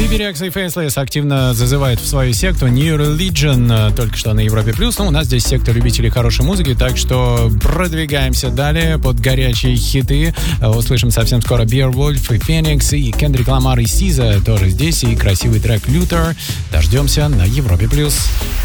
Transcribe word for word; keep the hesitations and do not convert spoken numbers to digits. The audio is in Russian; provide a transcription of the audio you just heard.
Биби Рекс и Faceless активно зазывают в свою секту New Religion, только что на Европе+. Ну, у нас здесь секта любителей хорошей музыки, так что продвигаемся далее под горячие хиты. Услышим совсем скоро Beowulf и Phoenix, и Kendrick Lamar и Сиза тоже здесь, и красивый трек Luther. Дождемся на Европе+.